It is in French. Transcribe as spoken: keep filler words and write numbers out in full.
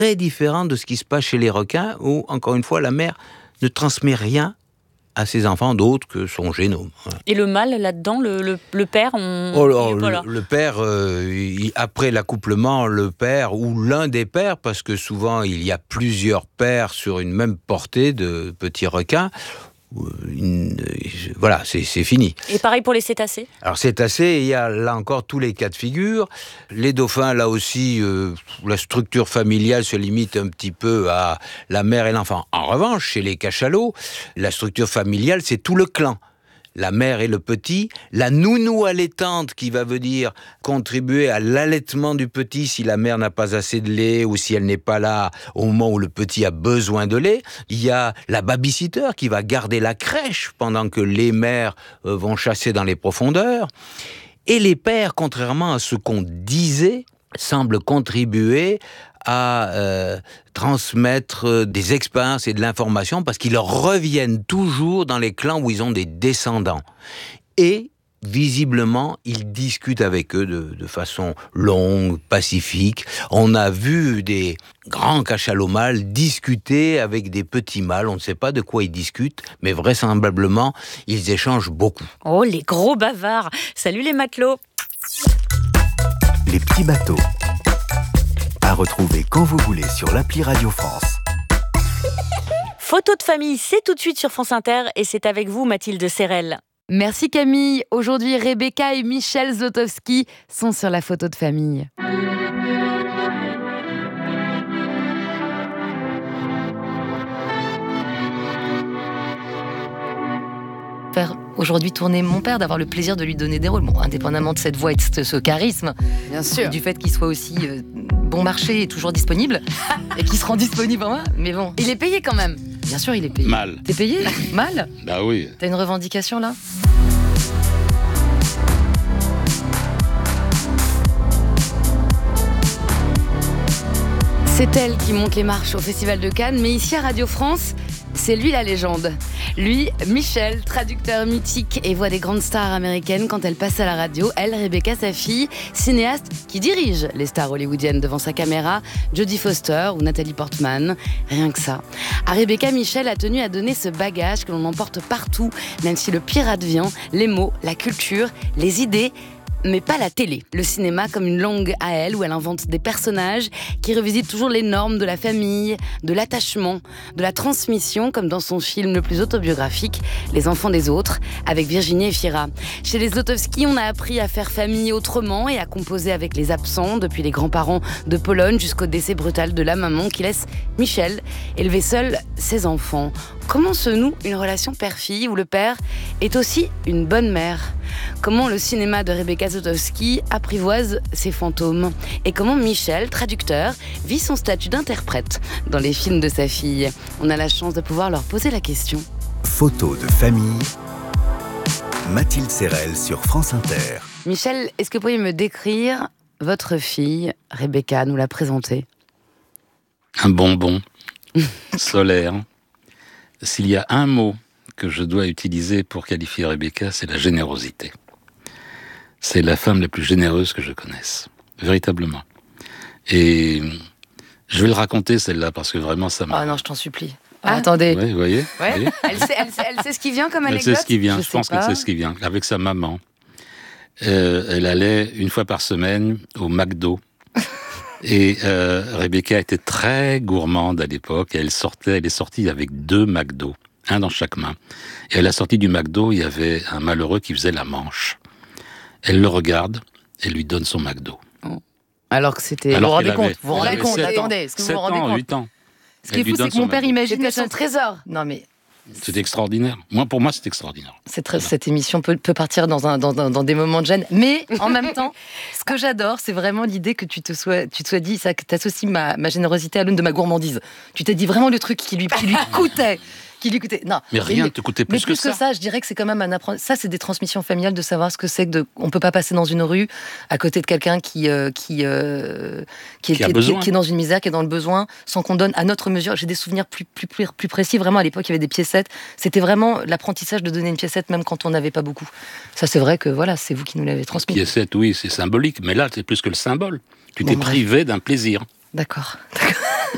très différent de ce qui se passe chez les requins, où, encore une fois, la mère ne transmet rien à ses enfants d'autre que son génome. Voilà. Et le mâle, là-dedans, le, le, le père, on... Oh, alors, le, le, le père, euh, il, après l'accouplement, le père ou l'un des pères, parce que souvent il y a plusieurs pères sur une même portée de petits requins, Une, voilà, c'est, c'est fini. Et pareil pour les cétacés ? Alors cétacés, il y a là encore tous les cas de figure. Les dauphins, là aussi, euh, la structure familiale se limite un petit peu à la mère et l'enfant. En revanche, chez les cachalots, la structure familiale, c'est tout le clan. La mère et le petit, la nounou allaitante qui va venir contribuer à l'allaitement du petit si la mère n'a pas assez de lait ou si elle n'est pas là au moment où le petit a besoin de lait. Il y a la babysitter qui va garder la crèche pendant que les mères euh, vont chasser dans les profondeurs. Et les pères, contrairement à ce qu'on disait, semblent contribuer à euh, transmettre des expériences et de l'information parce qu'ils reviennent toujours dans les clans où ils ont des descendants. Et, visiblement, ils discutent avec eux de, de façon longue, pacifique. On a vu des grands cachalots mâles discuter avec des petits mâles. On ne sait pas de quoi ils discutent, mais vraisemblablement, ils échangent beaucoup. Oh, les gros bavards ! Salut les matelots ! Les petits bateaux. À retrouver quand vous voulez sur l'appli Radio France. Photo de famille, c'est tout de suite sur France Inter et c'est avec vous Mathilde Serrel. Merci Camille. Aujourd'hui, Rebecca et Michel Zlotowski sont sur la photo de famille. Faire aujourd'hui tourner mon père, d'avoir le plaisir de lui donner des rôles, bon, indépendamment de cette voix et de ce charisme, bien sûr, et du fait qu'il soit aussi euh, bon marché et toujours disponible, et qu'il se rend disponible en moi, mais bon. Il est payé quand même. Bien sûr, il est payé. Mal. T'es payé ? Mal ? Bah oui. T'as une revendication là ? C'est elle qui monte les marches au Festival de Cannes, mais ici à Radio France, c'est lui la légende. Lui, Michel, traducteur mythique et voix des grandes stars américaines quand elles passent à la radio. Elle, Rebecca, sa fille, cinéaste qui dirige les stars hollywoodiennes devant sa caméra, Jodie Foster ou Nathalie Portman. Rien que ça. À Rebecca, Michel a tenu à donner ce bagage que l'on emporte partout, même si le pire advient, les mots, la culture, les idées, mais pas la télé. Le cinéma comme une langue à elle, où elle invente des personnages qui revisitent toujours les normes de la famille, de l'attachement, de la transmission, comme dans son film le plus autobiographique, Les enfants des autres, avec Virginie Efira. Chez les Zlotowski, on a appris à faire famille autrement et à composer avec les absents, depuis les grands-parents de Pologne jusqu'au décès brutal de la maman qui laisse Michel élever seul ses enfants. Comment se noue une relation père-fille où le père est aussi une bonne mère ? Comment le cinéma de Rebecca Zlotowski apprivoise ses fantômes ? Et comment Michel, traducteur, vit son statut d'interprète dans les films de sa fille ? On a la chance de pouvoir leur poser la question. Photo de famille. Mathilde Serrel sur France Inter. Michel, est-ce que vous pourriez me décrire votre fille, Rebecca, nous la présenter ? Un bonbon solaire. S'il y a un mot que je dois utiliser pour qualifier Rebecca, c'est la générosité. C'est la femme la plus généreuse que je connaisse, véritablement. Et je vais le raconter celle-là parce que vraiment ça m'a. Ah non, je t'en supplie. Ah, ah, attendez. Ouais, vous voyez, ouais. voyez elle, sait, elle, sait, elle sait ce qui vient comme elle anecdote. sait ce qui vient. Je, je pense pas. qu'elle sait ce qui vient. Avec sa maman, euh, elle allait une fois par semaine au McDo. Et euh, Rebecca était très gourmande à l'époque. Et elle sortait, elle est sortie avec deux McDo, un dans chaque main. Et à la sortie du McDo, il y avait un malheureux qui faisait la manche. Elle le regarde, elle lui donne son McDo. Alors que c'était. Alors vous vous rendez qu'elle compte avait- Vous vous rendez elle compte avait sept Attendez, ans. est-ce que vous sept vous rendez ans, compte huit ans. Ce qui est Elle lui fou, donne c'est que mon son père McDo. imagine C'était que son ça... trésor. Non mais C'est extraordinaire. Moi, pour moi, c'est extraordinaire. cette, cette émission peut, peut partir dans, un, dans, dans, dans des moments de gêne. Mais en même temps, ce que j'adore, c'est vraiment l'idée que tu te sois, tu te sois dit, ça, que tu associes ma, ma générosité à l'aune de ma gourmandise. Tu t'es dit vraiment le truc qui lui, qui lui coûtait. Qui lui coûtait. Non, Mais rien ne te coûtait plus mais plus que que ça. ça, je dirais que c'est quand même un apprentissage. Ça, c'est des transmissions familiales de savoir ce que c'est que de. On peut pas passer dans une rue à côté de quelqu'un qui euh, qui euh, qui, est, Qui a qui, est, besoin. qui est dans une misère, qui est dans le besoin, sans qu'on donne à notre mesure. J'ai des souvenirs plus plus plus, plus précis. Vraiment, à l'époque, il y avait des piécettes. C'était vraiment l'apprentissage de donner une piécette, même quand on n'avait pas beaucoup. Ça, c'est vrai que voilà, c'est vous qui nous l'avez transmis. Piécette, oui, c'est symbolique. Mais là, c'est plus que le symbole. Tu t'es Bon, bref. privé d'un plaisir. D'accord. D'accord.